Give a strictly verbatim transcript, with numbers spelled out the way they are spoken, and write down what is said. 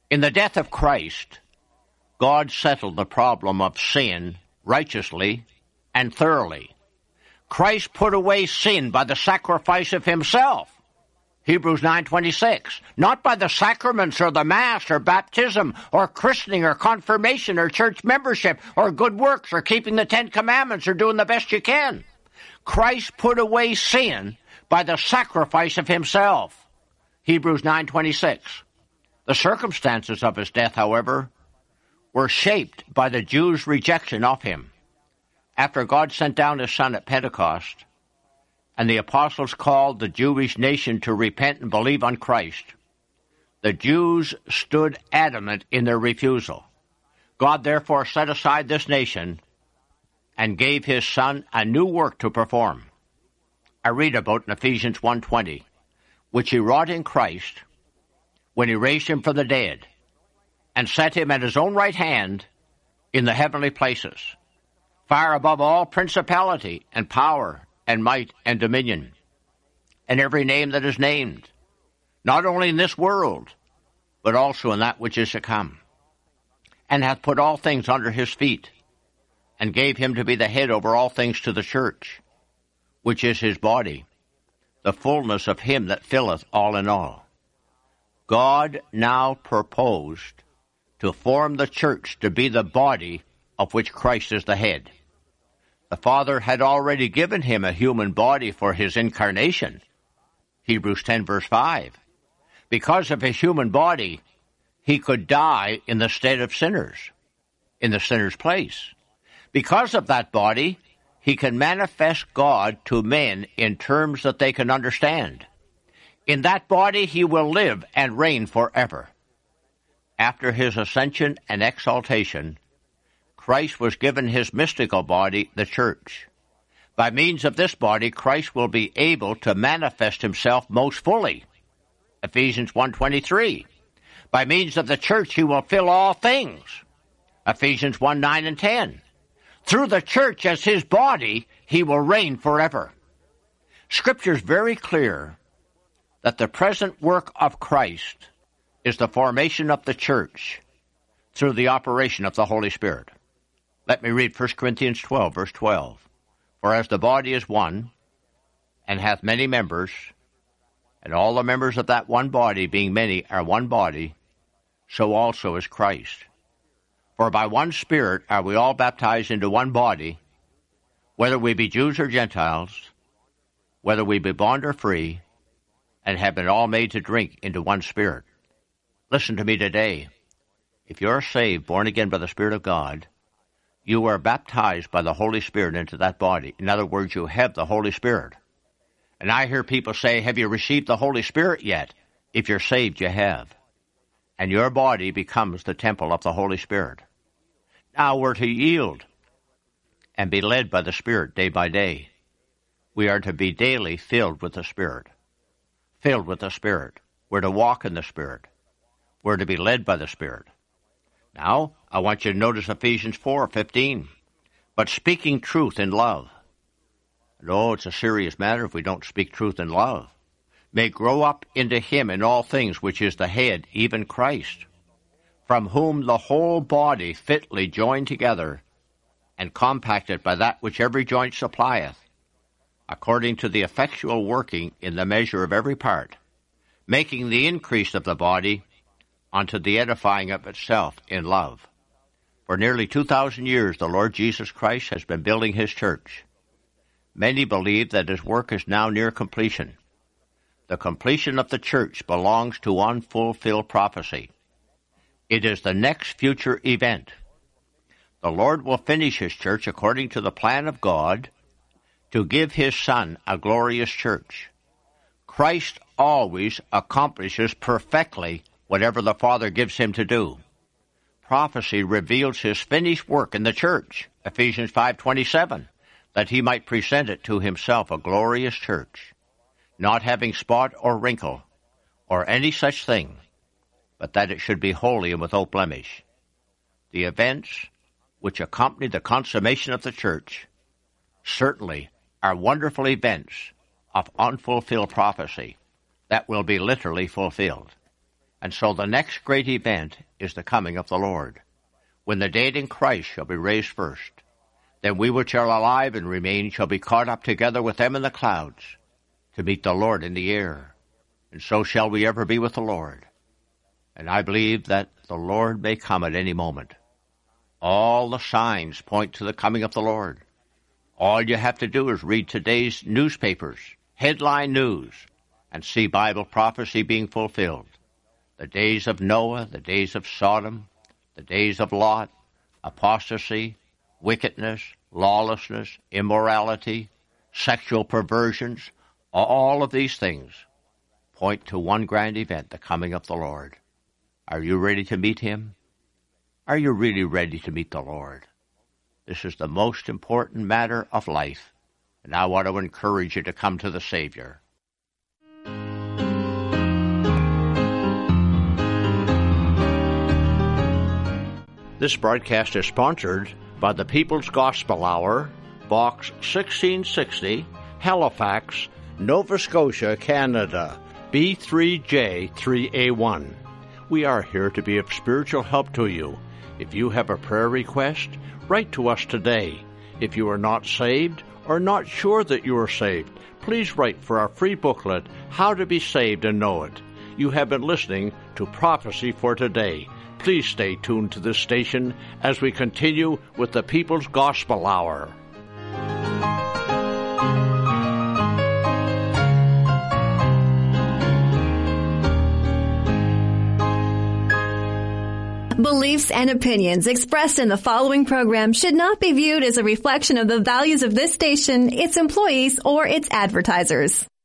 In the death of Christ, God settled the problem of sin righteously and thoroughly. Christ put away sin by the sacrifice of himself. Hebrews nine twenty-six. Not by the sacraments or the Mass or baptism or christening or confirmation or church membership or good works or keeping the Ten Commandments or doing the best you can. Christ put away sin by the sacrifice of himself. Hebrews nine twenty-six. The circumstances of his death, however, were shaped by the Jews' rejection of him. After God sent down his Son at Pentecost, and the apostles called the Jewish nation to repent and believe on Christ, the Jews stood adamant in their refusal. God therefore set aside this nation and gave his Son a new work to perform. I read about in Ephesians one twenty, which he wrought in Christ when he raised him from the dead and set him at his own right hand in the heavenly places, far above all principality and power and might and dominion, and every name that is named, not only in this world, but also in that which is to come, and hath put all things under his feet, and gave him to be the head over all things to the church, which is his body, the fullness of him that filleth all in all. God now proposed to form the church to be the body of which Christ is the head. The Father had already given him a human body for his incarnation. Hebrews ten, verse five. Because of his human body, he could die in the stead of sinners, in the sinner's place. Because of that body, he can manifest God to men in terms that they can understand. In that body he will live and reign forever. After his ascension and exaltation, Christ was given his mystical body, the church. By means of this body, Christ will be able to manifest himself most fully. Ephesians one twenty-three. By means of the church, he will fill all things. Ephesians one nine and ten. Through the church as his body, he will reign forever. Scripture is very clear that the present work of Christ is the formation of the church through the operation of the Holy Spirit. Let me read First Corinthians twelve, verse twelve. For as the body is one, and hath many members, and all the members of that one body, being many, are one body, so also is Christ. For by one Spirit are we all baptized into one body, whether we be Jews or Gentiles, whether we be bond or free, and have been all made to drink into one Spirit. Listen to me today. If you're saved, born again by the Spirit of God, you are baptized by the Holy Spirit into that body. In other words, you have the Holy Spirit. And I hear people say, have you received the Holy Spirit yet? If you're saved, you have. And your body becomes the temple of the Holy Spirit. Now we're to yield and be led by the Spirit day by day. We are to be daily filled with the Spirit. Filled with the Spirit. We're to walk in the Spirit. We're to be led by the Spirit. Now, I want you to notice Ephesians four fifteen. But speaking truth in love. And oh, it's a serious matter if we don't speak truth in love. May grow up into him in all things, which is the head, even Christ, from whom the whole body fitly joined together and compacted by that which every joint supplieth, according to the effectual working in the measure of every part, making the increase of the body unto the edifying of itself in love. For nearly two thousand years the Lord Jesus Christ has been building his church. Many believe that his work is now near completion. The completion of the church belongs to unfulfilled prophecy. It is the next future event. The Lord will finish his church according to the plan of God to give his Son a glorious church. Christ always accomplishes perfectly whatever the Father gives him to do. Prophecy reveals his finished work in the church, Ephesians five twenty-seven, that he might present it to himself a glorious church, not having spot or wrinkle, or any such thing, but that it should be holy and without blemish. The events which accompany the consummation of the church certainly are wonderful events of unfulfilled prophecy that will be literally fulfilled. And so the next great event is the coming of the Lord, when the dead in Christ shall be raised first. Then we which are alive and remain shall be caught up together with them in the clouds, to meet the Lord in the air. And so shall we ever be with the Lord. And I believe that the Lord may come at any moment. All the signs point to the coming of the Lord. All you have to do is read today's newspapers, headline news, and see Bible prophecy being fulfilled. The days of Noah, the days of Sodom, the days of Lot, apostasy, wickedness, lawlessness, immorality, sexual perversions, all of these things point to one grand event, the coming of the Lord. Are you ready to meet him? Are you really ready to meet the Lord? This is the most important matter of life, and I want to encourage you to come to the Savior. This broadcast is sponsored by the People's Gospel Hour, Box sixteen sixty, Halifax, Nova Scotia, Canada, B three J three A one. We are here to be of spiritual help to you. If you have a prayer request, write to us today. If you are not saved or not sure that you are saved, please write for our free booklet, How to Be Saved and Know It. You have been listening to Prophecy for Today. Please stay tuned to this station as we continue with the People's Gospel Hour. Beliefs and opinions expressed in the following program should not be viewed as a reflection of the values of this station, its employees, or its advertisers.